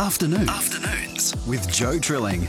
Afternoons with Joe Trilling.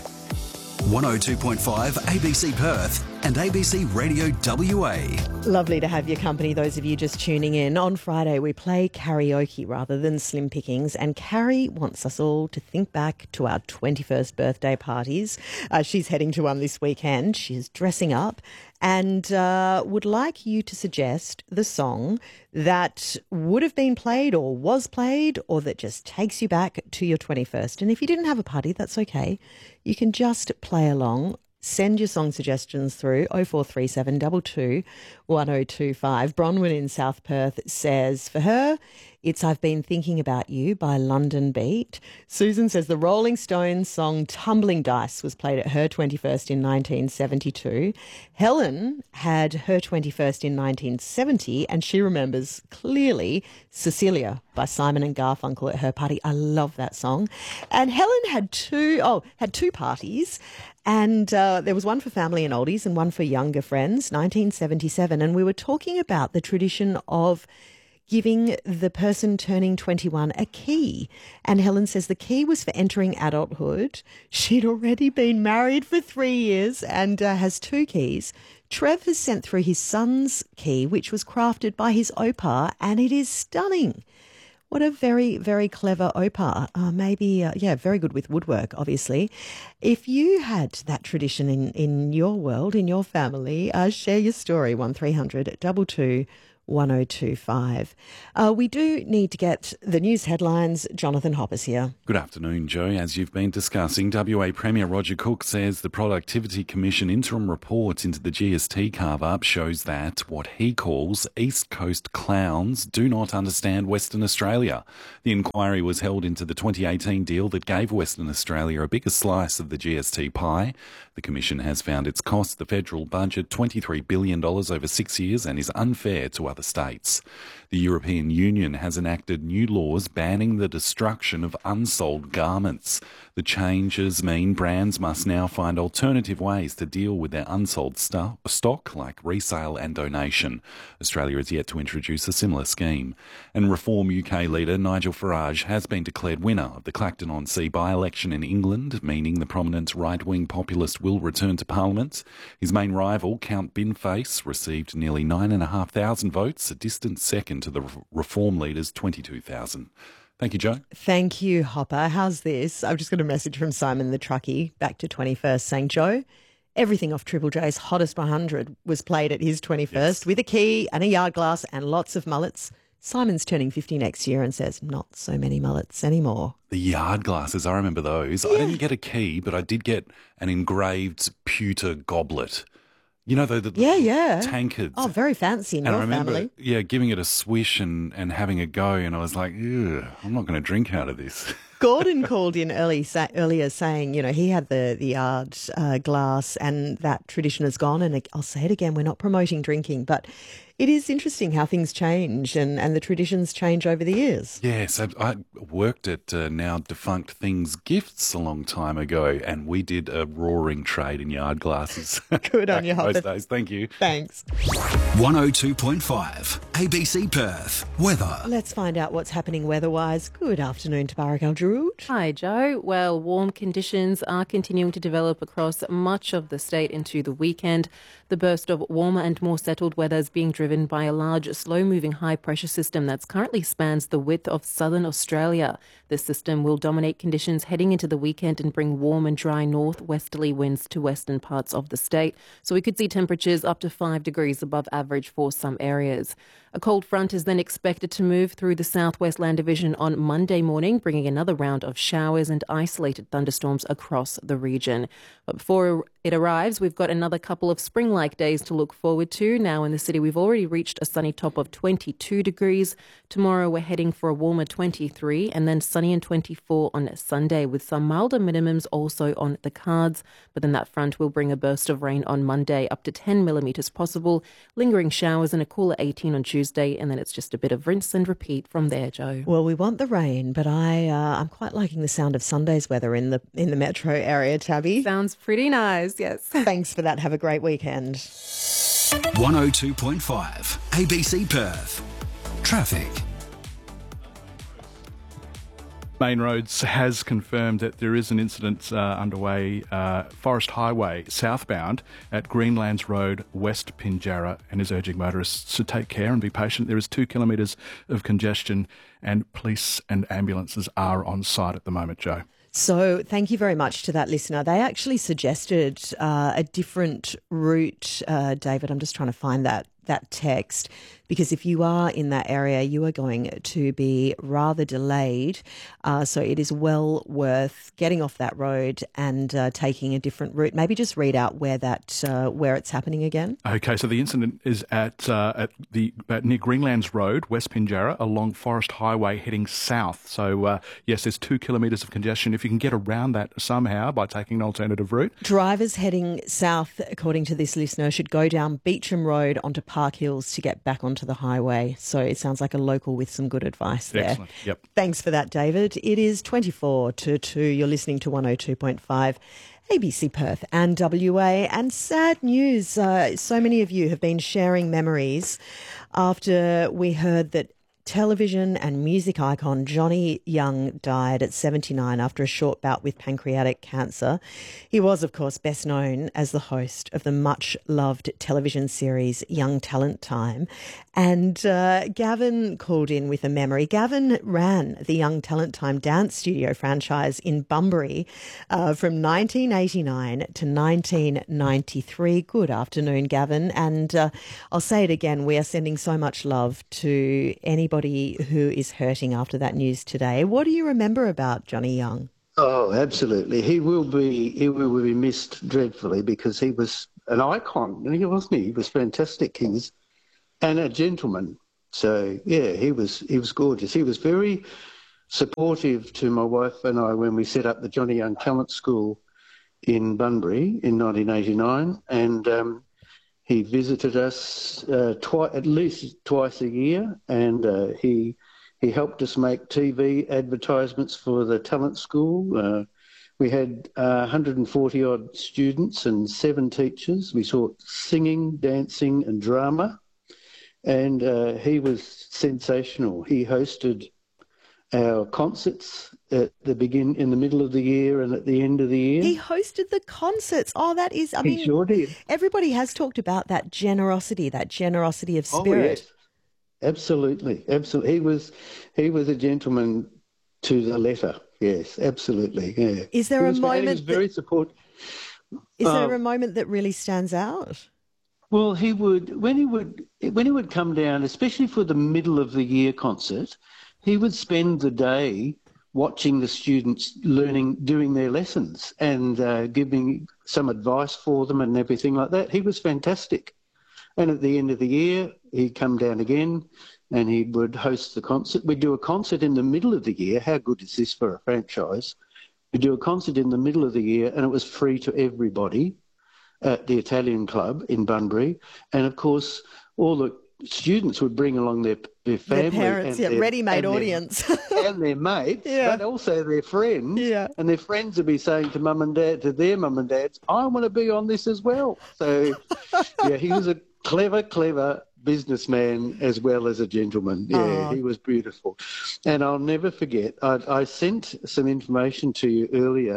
102.5 ABC Perth and ABC Radio WA. Lovely to have your company, those of you just tuning in. On Friday, we play karaoke rather than slim pickings, and Carrie wants us all to think back to our 21st birthday parties. She's heading to one this weekend. She's dressing up and would like you to suggest the song that would have been played or was played or that just takes you back to your 21st. And if you didn't have a party, that's okay. You can just play along. Send your song suggestions through 0437 22 1025. Bronwyn in South Perth says, for her, it's I've Been Thinking About You by London Beat. Susan says the Rolling Stones song Tumbling Dice was played at her 21st in 1972. Helen had her 21st in 1970 and she remembers clearly Cecilia by Simon and Garfunkel at her party. I love that song. And Helen had two parties. And there was one for family and oldies and one for younger friends, 1977. And we were talking about the tradition of giving the person turning 21 a key. And Helen says the key was for entering adulthood. She'd already been married for 3 years and has 2 keys. Trev has sent through his son's key, which was crafted by his opar, and it is stunning. What a very, very clever opar. Very good with woodwork, obviously. If you had that tradition in your world, in your family, share your story, 1300 22 1025. We do need to get the news headlines. Jonathan Hopper's here. Good afternoon, Joe. As you've been discussing, WA Premier Roger Cook says the Productivity Commission interim report into the GST carve-up shows that what he calls East Coast clowns do not understand Western Australia. The inquiry was held into the 2018 deal that gave Western Australia a bigger slice of the GST pie. The Commission has found it's cost the federal budget $23 billion over 6 years and is unfair to other states. The European Union has enacted new laws banning the destruction of unsold garments. The changes mean brands must now find alternative ways to deal with their unsold stock, like resale and donation. Australia is yet to introduce a similar scheme. And Reform UK leader Nigel Farage has been declared winner of the Clacton-on-Sea by-election in England, meaning the prominent right-wing populist will return to Parliament. His main rival, Count Binface, received nearly 9,500 votes, a distant second to the Reform leader's 22,000. Thank you, Joe. Thank you, Hopper. How's this? I've just got a message from Simon the truckie, back to 21st, saying, Joe, everything off Triple J's Hottest 100 was played at his 21st with a key and a yard glass and lots of mullets. Simon's turning 50 next year and says, not so many mullets anymore. The yard glasses, I remember those. Yeah. I didn't get a key, but I did get an engraved pewter goblet. You know, the tankards. Oh, very fancy in your family. Yeah, giving it a swish and having a go, and I was like, I'm not going to drink out of this. Gordon called in earlier saying, he had the yard glass and that tradition is gone. And I'll say it again, we're not promoting drinking, but it is interesting how things change and the traditions change over the years. Yes, I worked at now defunct Things Gifts a long time ago, and we did a roaring trade in yard glasses. Good on you, Hopper. Those days. Thank you. Thanks. 102.5 ABC Perth. Weather. Let's find out what's happening weather-wise. Good afternoon to Barak Al-Jarud. Hi, Joe. Well, warm conditions are continuing to develop across much of the state into the weekend. The burst of warmer and more settled weather is being driven by a large, slow-moving high-pressure system that's currently spans the width of southern Australia. This system will dominate conditions heading into the weekend and bring warm and dry northwesterly winds to western parts of the state. So we could see temperatures up to 5 degrees above average for some areas. A cold front is then expected to move through the southwest land division on Monday morning, bringing another round of showers and isolated thunderstorms across the region. But before it arrives, we've got another couple of spring-like days to look forward to. Now in the city, we've already reached a sunny top of 22 degrees. Tomorrow, we're heading for a warmer 23 and then sunny and 24 on Sunday, with some milder minimums also on the cards. But then that front will bring a burst of rain on Monday, up to 10 millimetres possible, lingering showers and a cooler 18 on Tuesday, and then it's just a bit of rinse and repeat from there, Joe. Well, we want the rain, but I'm quite liking the sound of Sunday's weather in the metro area, Tabby. Sounds pretty nice, yes. Thanks for that. Have a great weekend. 102.5 ABC Perth. Traffic. Main Roads has confirmed that there is an incident underway, Forest Highway southbound at Greenlands Road, West Pinjarra, and is urging motorists to take care and be patient. There is 2 kilometres of congestion and police and ambulances are on site at the moment, Joe. So thank you very much to that listener. They actually suggested a different route, David. I'm just trying to find that text, because if you are in that area, you are going to be rather delayed. So it is well worth getting off that road and taking a different route. Maybe just read out where it's happening again. Okay, so the incident is at near Greenlands Road, West Pinjarra, along Forest Highway heading south. So yes, there's 2 kilometres of congestion. If you can get around that somehow by taking an alternative route. Drivers heading south, according to this listener, should go down Beecham Road onto Park Hills to get back onto the highway. So it sounds like a local with some good advice there. Excellent. Yep. Thanks for that, David. It is 24 to 2. You're listening to 102.5 ABC Perth and WA. And sad news, so many of you have been sharing memories after we heard that television and music icon Johnny Young died at 79 after a short bout with pancreatic cancer. He was, of course, best known as the host of the much-loved television series Young Talent Time. And Gavin called in with a memory. Gavin ran the Young Talent Time dance studio franchise in Bunbury from 1989 to 1993. Good afternoon, Gavin. And I'll say it again, we are sending so much love to anybody who is hurting after that news today. What do you remember about Johnny Young? Oh, absolutely. He will be missed dreadfully because he was an icon, and he was fantastic. He was and a gentleman. So yeah, he was gorgeous. He was very supportive to my wife and I when we set up the Johnny Young Talent School in Bunbury in 1989, and he visited us at least twice a year, and he helped us make TV advertisements for the talent school. We had 140-odd students and 7 teachers. We taught singing, dancing and drama, and he was sensational. He hosted our concerts in the middle of the year and at the end of the year. He hosted the concerts. Oh, that is, He sure did. Everybody has talked about that generosity of spirit. Oh, yes. Absolutely. He was a gentleman to the letter. Yes, absolutely. Yeah. Is there a moment? He was very supportive. Is there a moment that really stands out? Well, when he would come down, especially for the middle of the year concert, he would spend the day watching the students doing their lessons and giving some advice for them and everything like that. He was fantastic. And at the end of the year, he'd come down again and he would host the concert. We'd do a concert in the middle of the year. How good is this for a franchise? We'd do a concert in the middle of the year and it was free to everybody at the Italian Club in Bunbury. And, of course, all the students would bring along their family. Their parents, and ready-made audience. And their mates, but also their friends. Yeah. And their friends would be saying to mum and dad, to their mum and dads, I want to be on this as well. So, yeah, he was a clever businessman as well as a gentleman. Yeah, He was beautiful. And I'll never forget, I sent some information to you earlier.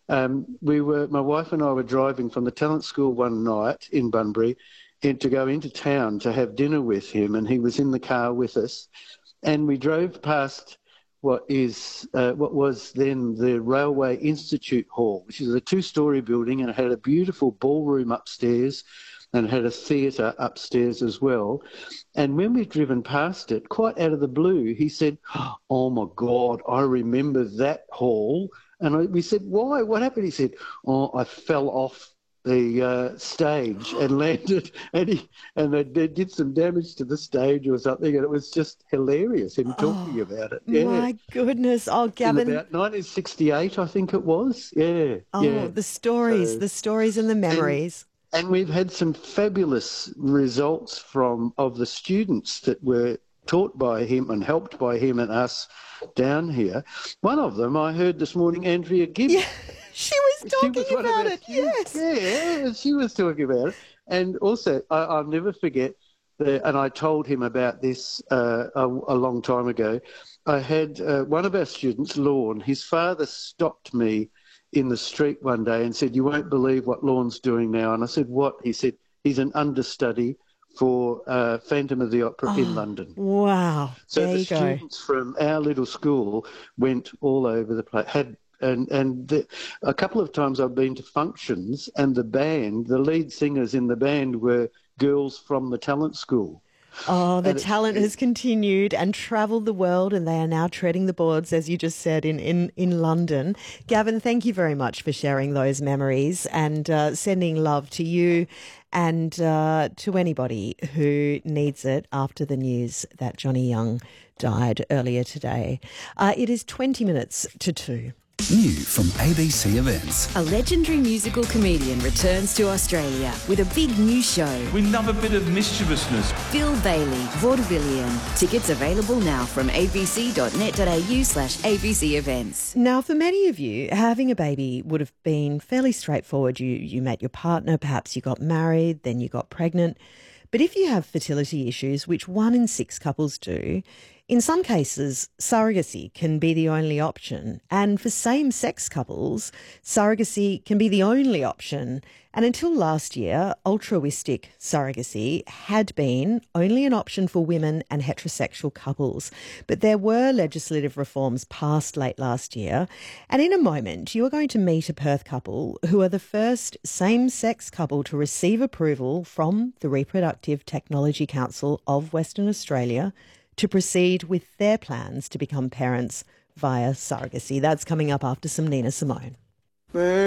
My wife and I were driving from the talent school one night in Bunbury to go into town to have dinner with him, and he was in the car with us. And we drove past what was then the Railway Institute Hall, which is a 2-storey building, and it had a beautiful ballroom upstairs and had a theatre upstairs as well. And when we'd driven past it, quite out of the blue, he said, oh, my God, I remember that hall. And we said, why? What happened? He said, I fell off the stage and landed, and they did some damage to the stage or something, and it was just hilarious, him talking about it. Yeah. My goodness. Oh, Gavin. In about 1968, I think it was. Yeah. Oh, yeah. The stories and the memories. And we've had some fabulous results of the students that were taught by him and helped by him and us down here. One of them, I heard this morning, Andrea Gibbs. Yeah, she was talking about it, yes. Yeah, she was talking about it. And also, I'll never forget and I told him about this a long time ago. I had one of our students, Lorne, his father stopped me in the street one day and said, "You won't believe what Lorne's doing now." And I said, "What?" He said, "He's an understudy for Phantom of the Opera in London." Wow. So there the you go. students from our little school went all over the place. A couple of times I've been to functions, and the lead singers in the band were girls from the talent school. Oh, the talent has continued and travelled the world, and they are now treading the boards, as you just said, in London. Gavin, thank you very much for sharing those memories and sending love to you and to anybody who needs it after the news that Johnny Young died earlier today. It is 20 minutes to 2. New from ABC Events. A legendary musical comedian returns to Australia with a big new show. We love a bit of mischievousness. Phil Bailey, Vaudevillian. Tickets available now from abc.net.au/ABC Events. Now, for many of you, having a baby would have been fairly straightforward. You met your partner, perhaps you got married, then you got pregnant. But if you have fertility issues, which 1 in 6 couples do, in some cases, surrogacy can be the only option. And for same-sex couples, surrogacy can be the only option. And until last year, altruistic surrogacy had been only an option for women and heterosexual couples. But there were legislative reforms passed late last year. And in a moment, you are going to meet a Perth couple who are the first same-sex couple to receive approval from the Reproductive Technology Council of Western Australia to proceed with their plans to become parents via surrogacy. That's coming up after some Nina Simone.